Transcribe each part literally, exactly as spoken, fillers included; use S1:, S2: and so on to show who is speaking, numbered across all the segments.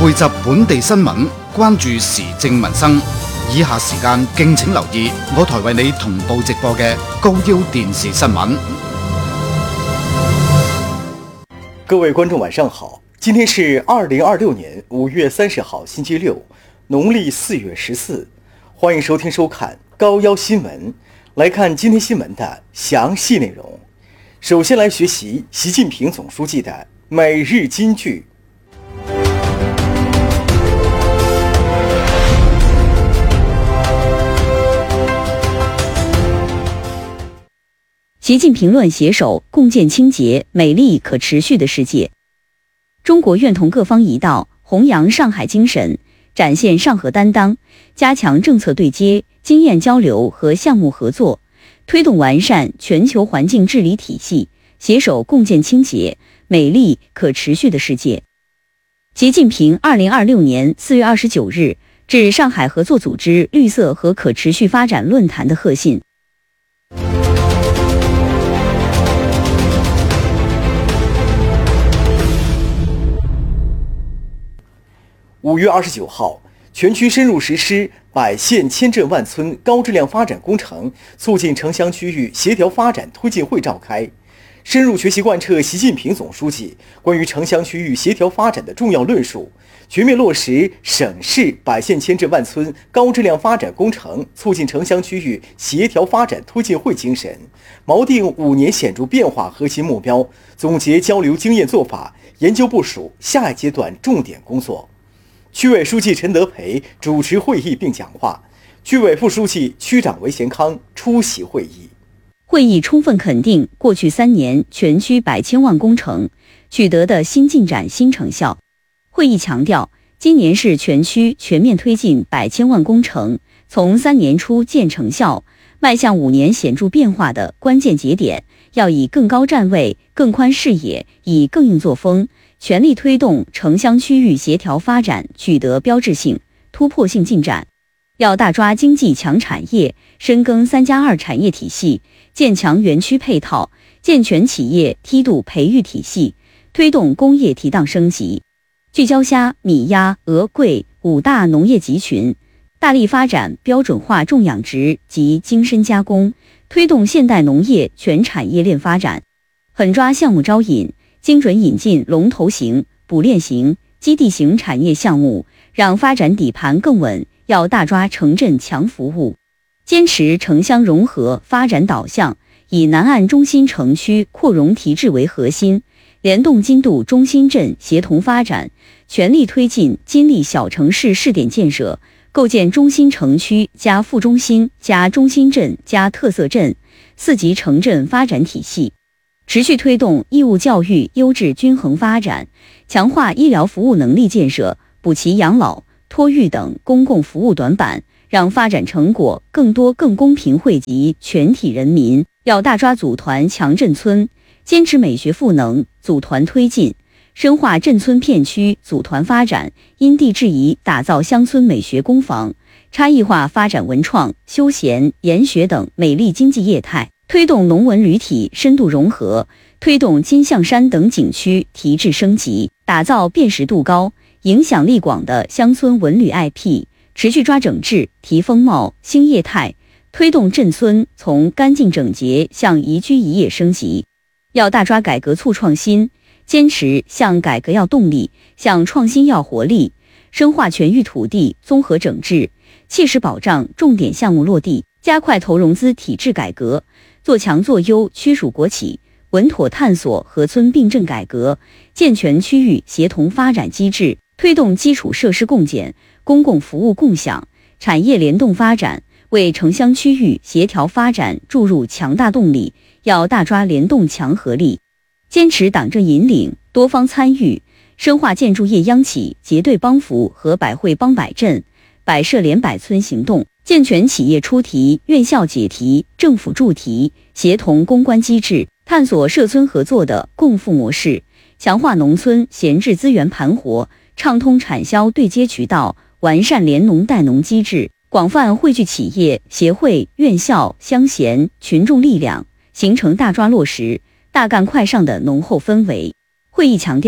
S1: 匯集本地新聞，關注時政民生。以下時間敬請留意我台為你同步直播嘅高腰電視新聞。
S2: 各位觀眾晚上好，今天是二零二六年五月三十號星期六，農曆四月十四，歡迎收聽收看高腰新聞。來看今天新聞的詳細內容。首先來學習習近平總書記的每日金句。
S3: 習近平論攜手共建清潔、美麗、可持續的世界。中國願同各方一道，弘揚上海精神，展現上合擔當，加強政策對接、經驗交流和項目合作，推動完善全球環境治理體系，攜手共建清潔、美麗、可持續的世界。習近平二零二六年四月二十九日致上海合作組織綠色和可持續發展論壇的賀信。
S2: 五月二十九號，全區深入實施百縣千鎮萬村高質量發展工程促進城鄉區域協調發展推進會召開，深入學習貫徹習近平總書記關於城鄉區域協調發展的重要論述，全面落實省市百縣千鎮萬村高質量發展工程促進城鄉區域協調發展推進會精神，錨定五年顯著變化核心目標，總結交流經驗做法，研究部署下一階段重點工作。區委書記陳德培主持會議並講話，區委副書記、區長韋賢康出席會議。
S3: 會議充分肯定過去三年全區百千萬工程取得的新進展、新成效。會議強調，今年是全區全面推進百千萬工程從三年初見成效，邁向五年顯著變化的關鍵節點，要以更高站位、更寬視野，以更硬作風，全力推動城鄉區域協調發展取得標誌性、突破性進展，要大抓經濟強產業，深耕三加二產業體系，建強園區配套，健全企業梯度培育體系，推動工業提檔升級，聚焦蝦、米、鴨、鵝、桂五大農業集群，大力發展標準化種養殖及精深加工，推動現代農業全產業鏈發展，狠抓項目招引，精準引進龍頭型、捕獵型、基地型產業項目，讓發展底盤更穩。要大抓城鎮強服務，堅持城鄉融合發展導向，以南岸中心城區擴容提質為核心，聯動金度中心鎮協同發展，全力推進金利小城市試點建設，構建中心城區加副中心加中心鎮加特色鎮四級城鎮發展體系。持續推動義務教育優質均衡發展，強化醫療服務能力建設，補齊養老、托育等公共服務短板，讓發展成果更多更公平惠及全體人民。要大抓組團強鎮村，堅持美學賦能，組團推進，深化鎮村片區組團發展，因地制宜打造鄉村美學工坊，差異化發展文創、休閒、研學等美麗經濟業態。推動農文旅體深度融合，推動金象山等景區提質升級，打造辨識度高、影響力廣的鄉村文旅 I P， 持續抓整治、提風貌、新業態，推動鎮村從乾淨整潔向宜居宜業升級。要大抓改革促創新，堅持向改革要動力，向創新要活力，深化全域土地綜合整治，切實保障重點項目落地，加快投融資體制改革，做強做優區屬國企，穩妥探索合村並鎮改革，健全區域協同發展機制，推動基礎設施共建、公共服務共享、產業聯動發展，為城鄉區域協調發展注入強大動力。要大抓聯動強合力，堅持黨政引領、多方參與，深化建築業央企結對幫扶和百惠幫百鎮、百社聯百村行動。健全企業出題、院校解題、政府助題，協同公關機制，探索社村合作的共富模式，強化農村閒置資源盤活，暢通產銷對接渠道，完善聯農帶農機制，廣泛匯聚企業、協會、院校、鄉賢、群眾力量，形成大抓落實、大幹快上的濃厚氛圍。會議強調，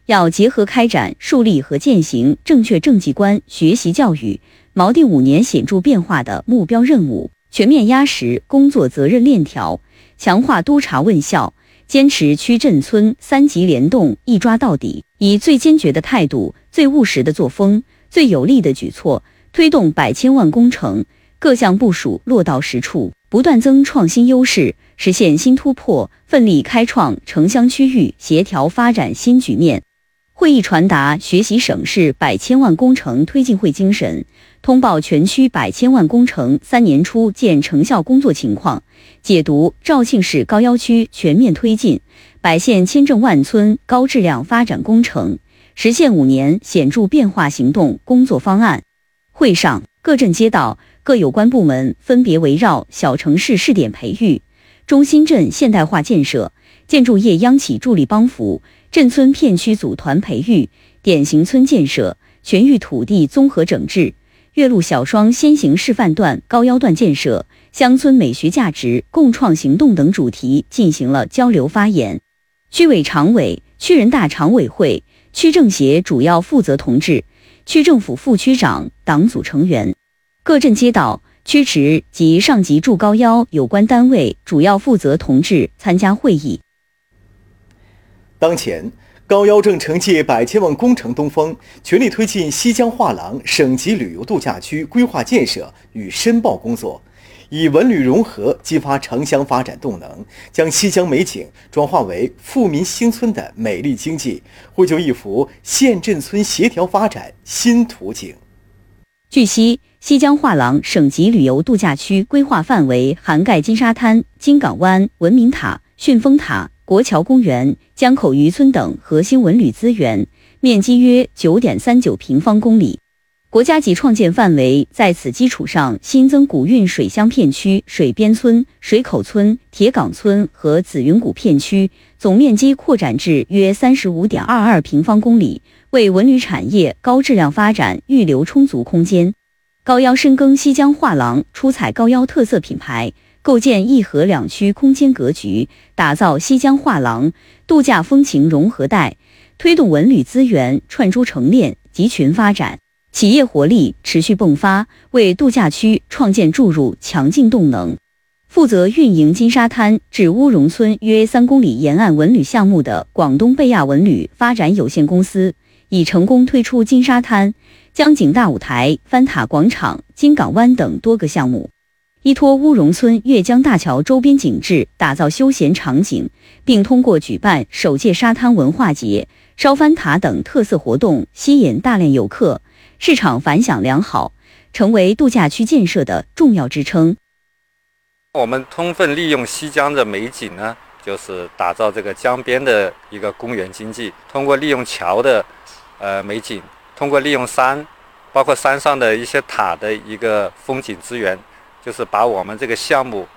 S3: 要结合开展树立和践行正确政绩观学习教育，锚定五年显著变化的目标任务，全面压实工作责任链条，强化督查问效，坚持区镇村三级联动一抓到底，以最坚决的态度、最务实的作风、最有力的举措，推动百千万工程各项部署落到实处，不断增创新优势，实现新突破，奋力开创城乡区域协调发展新局面。会议传达学习省市百千万工程推进会精神，通报全区百千万工程三年初见成效工作情况，解读肇庆市高要区全面推进百县千镇万村高质量发展工程实现五年显著变化行动工作方案。会上，各镇街道各有关部门分别围绕小城市试点培育、中心镇现代化建设、建筑业央企助力帮扶、镇村片区组团培育、典型村建设、全域土地综合整治、岳麓小双先行示范段高腰段建设、乡村美学价值共创行动等主题进行了交流发言。区委常委、区人大常委会、区政协主要负责同志、区政府副区长、党组成员、各镇街道、区直及上级驻高腰有关单位主要负责同志参加会议。
S2: 当前，高腰正承接百千万工程东风，全力推进西江画廊省级旅游度假区规划建设与申报工作，以文旅融合激发城乡发展动能，将西江美景转化为富民兴村的美丽经济，绘就一幅县镇村协调发展新图景。
S3: 据悉，西江画廊省级旅游度假区规划范围涵盖金沙滩、金港湾、文明塔、顺峰塔、国桥公园、江口渔村等核心文旅资源，面积约 九点三九平方公里。国家级创建范围在此基础上新增古运水乡片区、水边村、水口村、铁岗村和紫云谷片区，总面积扩展至约 三十五点二二平方公里，为文旅产业高质量发展预留充足空间。高腰深耕西江画廊，出彩高腰特色品牌，构建一河两区空间格局，打造西江画廊度假风情融合带，推动文旅资源串珠成链、集群发展，企业活力持续迸发，为度假区创建注入强劲动能。负责运营金沙滩至乌荣村约三公里沿岸文旅项目的广东贝亚文旅发展有限公司，已成功推出金沙滩、江景大舞台、翻塔广场、金港湾等多个项目，依托乌荣村越江大桥周边景致，打造休闲场景，并通过举办首届沙滩文化节、烧翻塔等特色活动，吸引大量游客，市场反响良好，成为度假区建设的重要支撑。
S4: 我们充分利用西江的美景呢，就是打造这个江边的一个公园经济，通过利用桥的呃美景，通过利用山，包括山上的一些塔的一个风景资源，就是把我们这个项目